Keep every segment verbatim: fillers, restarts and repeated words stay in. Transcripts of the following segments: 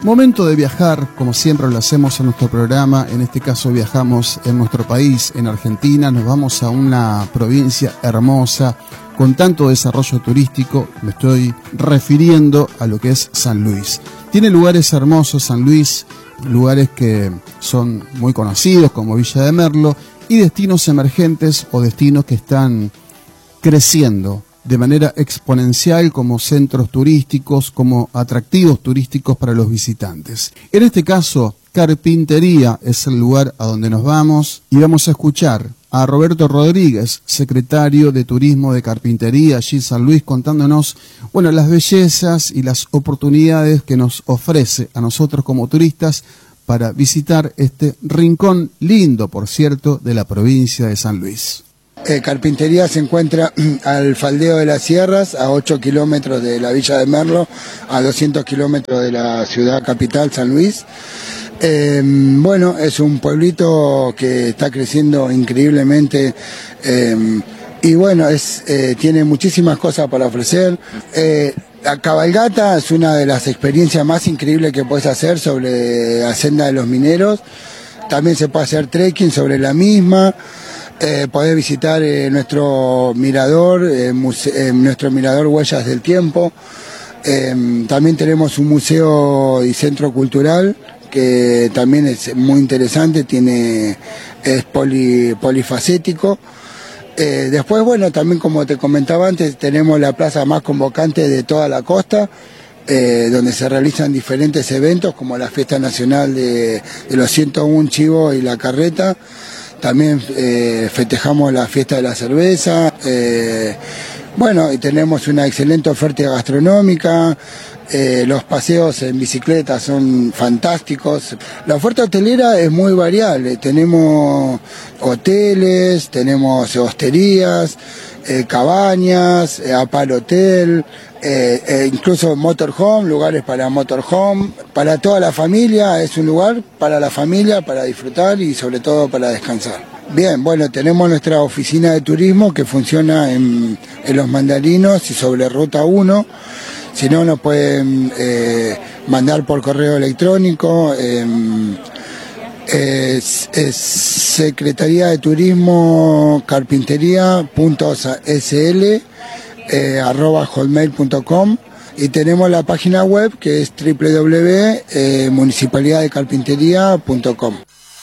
Momento de viajar, como siempre lo hacemos en nuestro programa. En este caso viajamos en nuestro país, en Argentina. Nos vamos a una provincia hermosa, con tanto desarrollo turístico. Me estoy refiriendo a lo que es San Luis. Tiene lugares hermosos San Luis, lugares que son muy conocidos como Villa de Merlo, y destinos emergentes o destinos que están creciendo de manera exponencial como centros turísticos, como atractivos turísticos para los visitantes. En este caso, Carpintería es el lugar a donde nos vamos y vamos a escuchar a Roberto Rodríguez, secretario de Turismo de Carpintería allí en San Luis, contándonos, bueno, las bellezas y las oportunidades que nos ofrece a nosotros como turistas para visitar este rincón lindo, por cierto, de la provincia de San Luis. Eh, Carpintería se encuentra al faldeo de las sierras, a ocho kilómetros de la Villa de Merlo, a doscientos kilómetros de la ciudad capital, San Luis. Eh, bueno, es un pueblito que está creciendo increíblemente eh, y bueno, es, eh, tiene muchísimas cosas para ofrecer. Eh, la cabalgata es una de las experiencias más increíbles que puedes hacer sobre la senda de los mineros. También se puede hacer trekking sobre la misma. Eh, poder visitar eh, nuestro mirador, eh, eh, nuestro mirador Huellas del Tiempo. Eh, también tenemos un museo y centro cultural que también es muy interesante, tiene, es poli, polifacético. Eh, después, bueno, también como te comentaba antes, tenemos la plaza más convocante de toda la costa, eh, donde se realizan diferentes eventos como la Fiesta Nacional de, de los ciento uno Chivos y la Carreta. También eh, festejamos la fiesta de la cerveza, eh, bueno, y tenemos una excelente oferta gastronómica, eh, los paseos en bicicleta son fantásticos. La oferta hotelera es muy variable, tenemos hoteles, tenemos hosterías, eh, cabañas, eh, Apal Hotel, eh, eh, incluso motorhome, lugares para motorhome, para toda la familia, es un lugar para la familia, para disfrutar y sobre todo para descansar. Bien, bueno, tenemos nuestra oficina de turismo que funciona en, en Los Mandarinos y sobre Ruta uno, si no nos pueden eh, mandar por correo electrónico, eh, es, es Secretaría de Turismo Carpintería punto sl Eh, arroba hotmail punto com, y tenemos la página web que es doble u doble u doble u punto eh, municipalidad de carpintería punto com.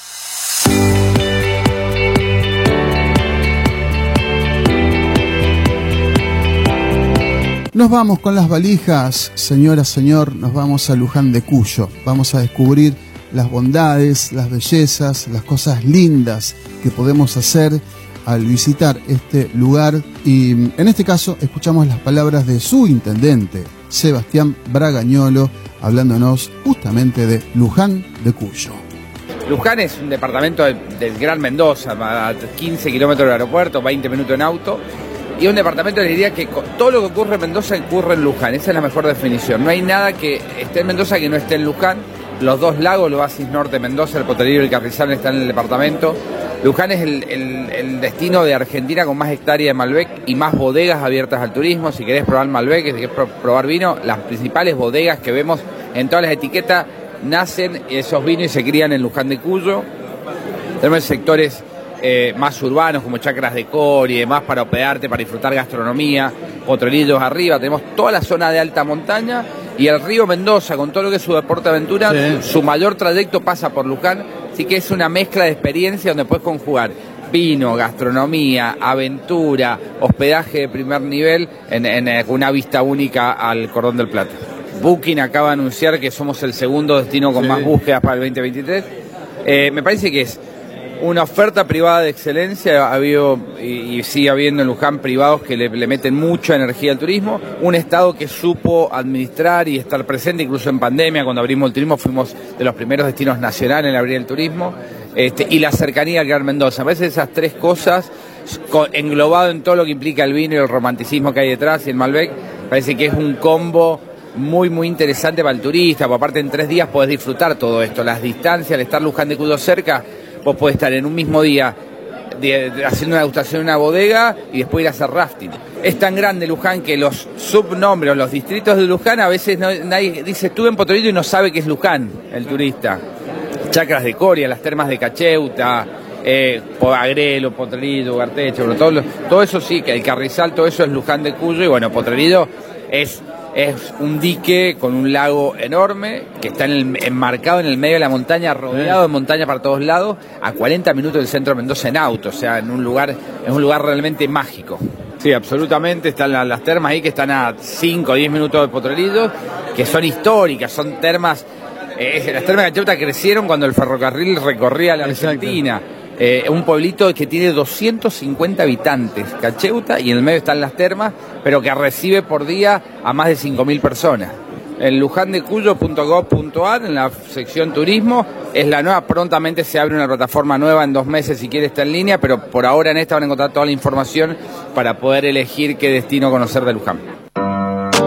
Nos vamos con las valijas, señora, señor, nos vamos a Luján de Cuyo. Vamos a descubrir las bondades, las bellezas, las cosas lindas que podemos hacer al visitar este lugar, y en este caso escuchamos las palabras de su intendente, Sebastián Bragañolo, hablándonos justamente de Luján de Cuyo. Luján es un departamento del, del Gran Mendoza, a quince kilómetros del aeropuerto, veinte minutos en auto, y un departamento, les diría que todo lo que ocurre en Mendoza ocurre en Luján, esa es la mejor definición. No hay nada que esté en Mendoza que no esté en Luján. Los dos lagos, el Oasis Norte de Mendoza, el Potrerillo y el Carrizal están en el departamento. Luján es el, el, el destino de Argentina con más hectáreas de Malbec y más bodegas abiertas al turismo. Si querés probar Malbec, si querés probar vino, las principales bodegas que vemos en todas las etiquetas nacen esos vinos y se crían en Luján de Cuyo. Tenemos sectores eh, más urbanos como chacras de Cor y demás para hospedarte, para disfrutar gastronomía, Potrerillos arriba. Tenemos toda la zona de alta montaña y el río Mendoza con todo lo que es su deporte aventura, sí. Su mayor trayecto pasa por Luján. Así que es una mezcla de experiencia donde puedes conjugar vino, gastronomía, aventura, hospedaje de primer nivel en, en una vista única al Cordón del Plata. Booking acaba de anunciar que somos el segundo destino con sí. más búsquedas para el veinte veintitrés. Eh, me parece que es una oferta privada de excelencia. Ha habido y, y sigue habiendo en Luján privados que le, le meten mucha energía al turismo. Un estado que supo administrar y estar presente, incluso en pandemia, cuando abrimos el turismo, fuimos de los primeros destinos nacionales en abrir el turismo. Este, y la cercanía al Gran Mendoza. A veces esas tres cosas, englobado en todo lo que implica el vino y el romanticismo que hay detrás y el Malbec, parece que es un combo muy, muy interesante para el turista, porque aparte en tres días podés disfrutar todo esto. Las distancias, al estar Luján de Cuyo cerca, vos podés estar en un mismo día de, de, haciendo una degustación en una bodega y después ir a hacer rafting. Es tan grande Luján que los subnombres, los distritos de Luján, a veces no, nadie dice estuve en Potrerillo y no sabe qué es Luján, el turista. Chacras de Coria, las termas de Cacheuta, eh, Agrelo, Potrerillo, Gartecho, todo, lo, todo eso sí, que el Carrizal, todo eso es Luján de Cuyo, y bueno, Potrerillo es, es un dique con un lago enorme que está en el, enmarcado en el medio de la montaña, rodeado de montaña para todos lados, a cuarenta minutos del centro de Mendoza en auto, o sea, en un lugar, es un lugar realmente mágico. Sí, absolutamente, están las, las termas ahí que están a cinco o diez minutos de Potrerillo, que son históricas, son termas, eh, las termas de Cacheuta crecieron cuando el ferrocarril recorría la Argentina. Eh, un pueblito que tiene doscientos cincuenta habitantes, Cacheuta, y en el medio están las termas, pero que recibe por día a más de cinco mil personas. En lujandecuyo punto gov punto ar, en la sección turismo, es la nueva, prontamente se abre una plataforma nueva en dos meses si quiere está en línea, pero por ahora en esta van a encontrar toda la información para poder elegir qué destino conocer de Luján.